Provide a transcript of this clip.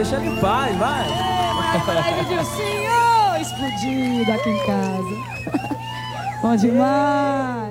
deixa ele em paz, vai. Live Dilcinho explodido aqui em casa. Bom demais.